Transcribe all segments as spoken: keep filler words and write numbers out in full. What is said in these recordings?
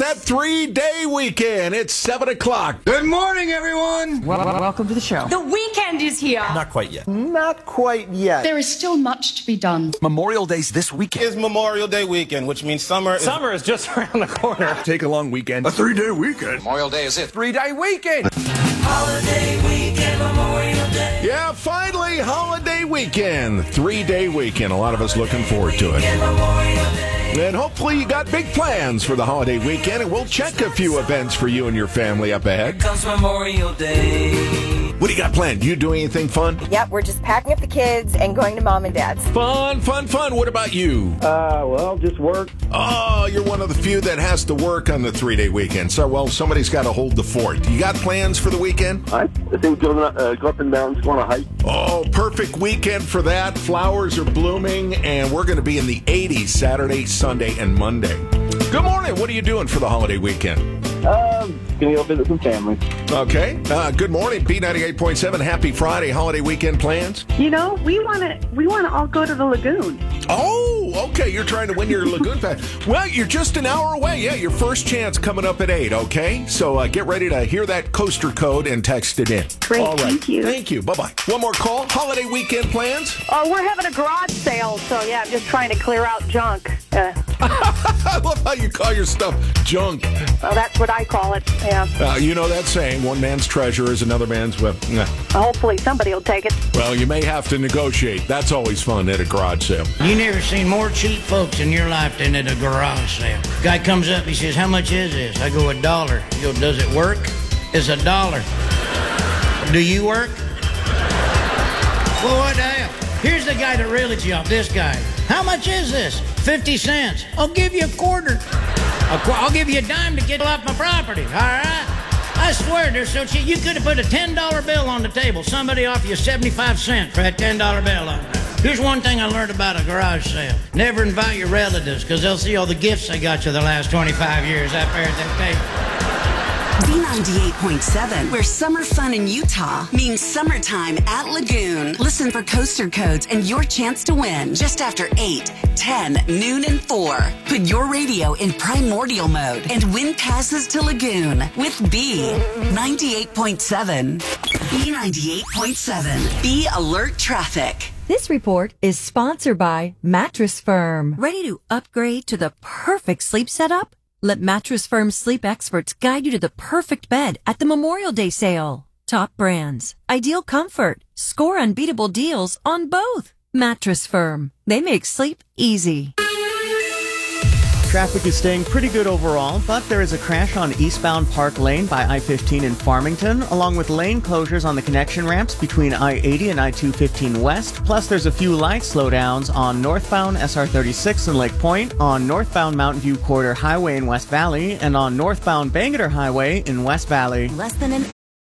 that three-day weekend. It's seven o'clock. Good morning, everyone. Well, welcome to the show. The weekend is here. Not quite yet. Not quite yet. There is still much to be done. Memorial Day's this weekend. It's Memorial Day weekend, which means summer is... Summer is just around the corner. Take a long weekend. A three-day weekend. Memorial Day is it. Three-day weekend. Holiday weekend, Memorial Day. Yeah, finally, holiday weekend. Three-day weekend. A lot of us looking forward to it. And hopefully you got big plans for the holiday weekend, and we'll check a few events for you and your family up ahead. Comes Memorial Day. What do you got planned? You doing anything fun? Yep, we're just packing up the kids and going to mom and dad's. Fun, fun, fun. What about you? Uh, well, just work. Oh, you're one of the few that has to work on the three-day weekend. So, well, somebody's got to hold the fort. You got plans for the weekend? I think go, uh, go up and down, just want to hike. Oh, perfect weekend for that. Flowers are blooming, and we're going to be in the eighties Saturday, Sunday, and Monday. Good morning. What are you doing for the holiday weekend? Um, gonna go visit some family. Okay. Uh, good morning, B ninety-eight point seven. Happy Friday. Holiday weekend plans? You know, we want to we want to all go to the lagoon. Oh, okay. You're trying to win your lagoon pass. Well, you're just an hour away. Yeah, your first chance coming up at eight. Okay, so uh, get ready to hear that coaster code and text it in. Great. All right. Thank you. Thank you. Bye bye. One more call. Holiday weekend plans? Oh, we're having a garage sale, so yeah, I'm just trying to clear out junk. Uh, I love how you call your stuff junk. well, that's what I call it. Yeah. Uh, you know that saying, one man's treasure is another man's whip. Nah. Hopefully somebody will take it. Well, you may have to negotiate. That's always fun at a garage sale. You never seen more cheap folks in your life than at a garage sale. Guy comes up, he says, how much is this? I go, a dollar. He goes, does it work? It's a dollar. Do you work? Well, what the hell? Here's the guy that really you off, this guy. How much is this? fifty cents. I'll give you a quarter. A qu- I'll give you a dime to get off my property, all right? I swear, they're so cheap. You could have put a ten dollar bill on the table. Somebody offer you seventy-five cents for that ten dollar bill on it. Here's one thing I learned about a garage sale. Never invite your relatives, because they'll see all the gifts they got you the last twenty-five years up there at that table. B ninety-eight point seven, where summer fun in Utah means summertime at Lagoon. Listen for coaster codes and your chance to win just after eight, ten, noon, and four. Put your radio in primordial mode and win passes to Lagoon with B ninety-eight point seven. B ninety-eight point seven. Be alert traffic. This report is sponsored by Mattress Firm. Ready to upgrade to the perfect sleep setup? Let Mattress Firm's sleep experts guide you to the perfect bed at the Memorial Day sale. Top brands, ideal comfort, score unbeatable deals on both. Mattress Firm. They make sleep easy. Traffic is staying pretty good overall, but there is a crash on eastbound Park Lane by I fifteen in Farmington, along with lane closures on the connection ramps between I eighty and I two fifteen West. Plus, there's a few light slowdowns on northbound S R thirty-six in Lake Point, on northbound Mountain View Corridor Highway in West Valley, and on northbound Bangerter Highway in West Valley. Less than an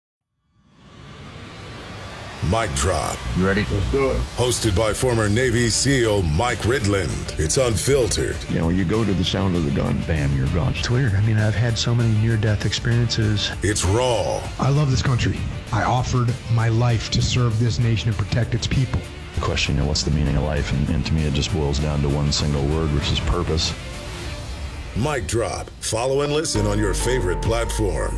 Mic Drop. You ready? Let's do it. Hosted by former Navy SEAL Mike Ridland. It's unfiltered. You know, you go to the sound of the gun, bam, you're gone. It's weird. I mean, I've had so many near-death experiences. It's raw. I love this country. I offered my life to serve this nation and protect its people. The question, you know, what's the meaning of life? And, and to me, it just boils down to one single word, which is purpose. Mic Drop. Follow and listen on your favorite platform.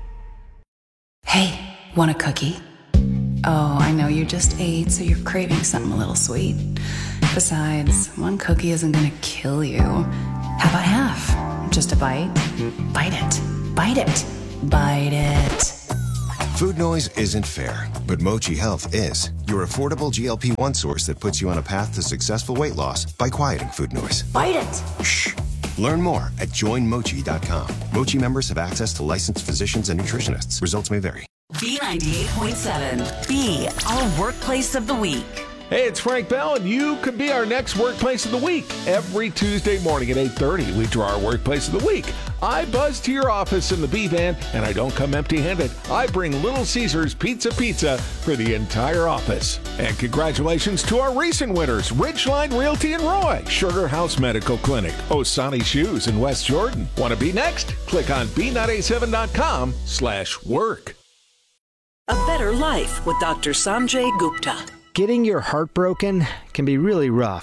Hey, want a cookie? Oh, I know you just ate, so you're craving something a little sweet. Besides, one cookie isn't gonna kill you. How about half? Just a bite? Bite it. Bite it. Bite it. Food noise isn't fair, but Mochi Health is. Your affordable G L P one source that puts you on a path to successful weight loss by quieting food noise. Bite it. Shh. Learn more at join mochi dot com. Mochi members have access to licensed physicians and nutritionists. Results may vary. B ninety-eight point seven. Be our workplace of the week. Hey, it's Frank Bell, and you could be our next Workplace of the Week. Every Tuesday morning at eight thirty, we draw our Workplace of the Week. I buzz to your office in the B-Van, and I don't come empty-handed. I bring Little Caesars Pizza Pizza for the entire office. And congratulations to our recent winners, Ridgeline Realty in Roy, Sugar House Medical Clinic, Osani Shoes in West Jordan. Want to be next? Click on B nine eight seven dot com slash work. A better life with Doctor Sanjay Gupta. Getting your heart broken can be really rough.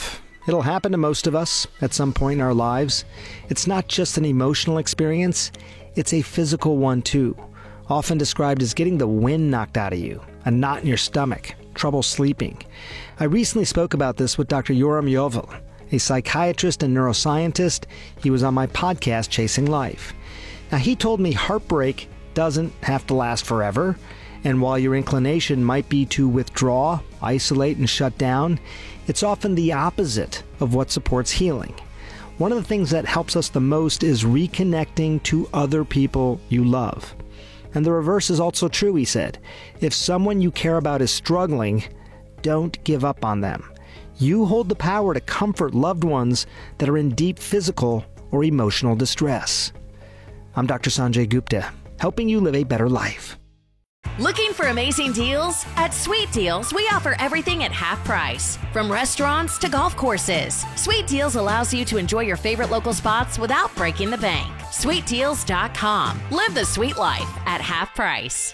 It'll happen to most of us at some point in our lives. It's not just an emotional experience, it's a physical one too, often described as getting the wind knocked out of you, a knot in your stomach, trouble sleeping. I recently spoke about this with Doctor Yoram Yovel, a psychiatrist and neuroscientist. He was on my podcast, Chasing Life. Now, he told me heartbreak doesn't have to last forever, and while your inclination might be to withdraw, isolate, and shut down, it's often the opposite of what supports healing. One of the things that helps us the most is reconnecting to other people you love. And the reverse is also true, he said. If someone you care about is struggling, don't give up on them. You hold the power to comfort loved ones that are in deep physical or emotional distress. I'm Doctor Sanjay Gupta, helping you live a better life. Looking for amazing deals? At Sweet Deals, we offer everything at half price. From restaurants to golf courses, Sweet Deals allows you to enjoy your favorite local spots without breaking the bank. sweet deals dot com. Live the sweet life at half price.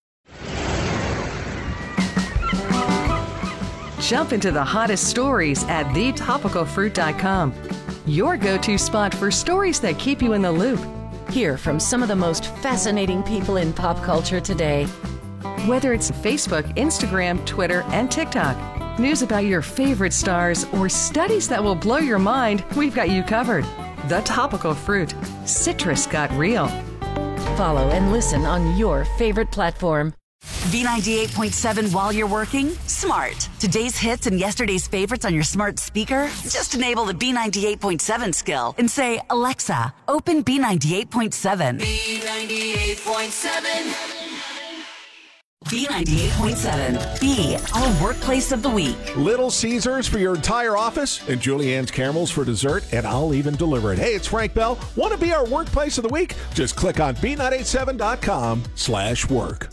Jump into the hottest stories at the topical fruit dot com. Your go-to spot for stories that keep you in the loop. Hear from some of the most fascinating people in pop culture today. Whether it's Facebook, Instagram, Twitter, and TikTok, news about your favorite stars, or studies that will blow your mind, we've got you covered. The Topical Fruit. Citrus got real. Follow and listen on your favorite platform. B ninety-eight point seven while you're working? Smart. Today's hits and yesterday's favorites on your smart speaker? Just enable the B ninety-eight point seven skill and say, Alexa, open B ninety-eight point seven. B ninety-eight point seven. B ninety-eight point seven. B, our workplace of the week. Little Caesars for your entire office, and Julianne's Caramels for dessert, and I'll even deliver it. Hey, it's Frank Bell. Want to be our workplace of the week? Just click on B nine eight seven dot com slash work.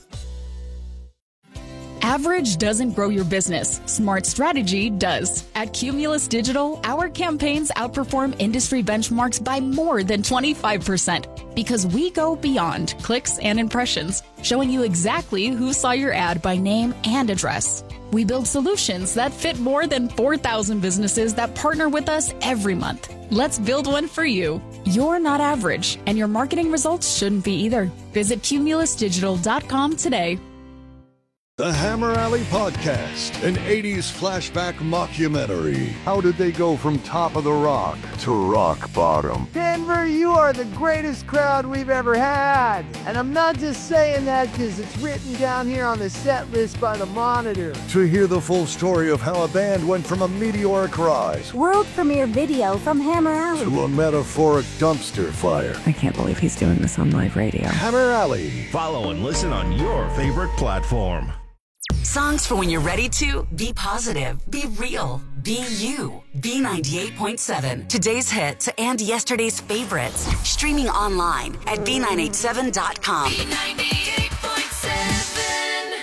Average doesn't grow your business. Smart strategy does. At Cumulus Digital, our campaigns outperform industry benchmarks by more than twenty-five percent because we go beyond clicks and impressions, showing you exactly who saw your ad by name and address. We build solutions that fit more than four thousand businesses that partner with us every month. Let's build one for you. You're not average, and your marketing results shouldn't be either. Visit cumulus digital dot com today. The Hammer Alley Podcast, an eighties flashback mockumentary. How did they go from top of the rock to rock bottom? Denver, you are the greatest crowd we've ever had. And I'm not just saying that because it's written down here on the set list by the Monitor. To hear the full story of how a band went from a meteoric rise, world premiere video from Hammer Alley, to a metaphoric dumpster fire. I can't believe he's doing this on live radio. Hammer Alley. Follow and listen on your favorite platform. Songs for when you're ready to be positive, be real, be you. B ninety-eight point seven. Today's hits and yesterday's favorites. Streaming online at B nine eight seven dot com. B ninety-eight point seven.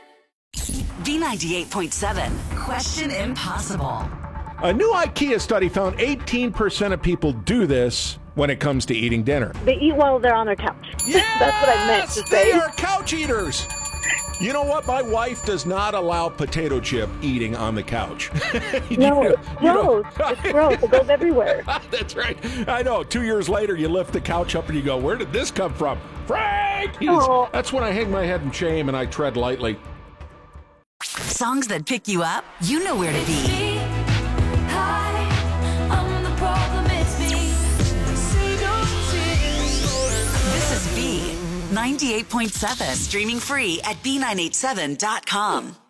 B ninety-eight point seven. Question Impossible. A new IKEA study found eighteen percent of people do this when it comes to eating dinner. They eat while they're on their couch. Yes! That's what I meant to say. They are couch eaters. You know what? My wife does not allow potato chip eating on the couch. No, it's gross. It's gross. It goes everywhere. That's right. I know. Two years later, you lift the couch up and you go, where did this come from? Frank! Oh. That's when I hang my head in shame and I tread lightly. Songs that pick you up, you know where to be. ninety-eight point seven. Streaming free at B nine eight seven dot com.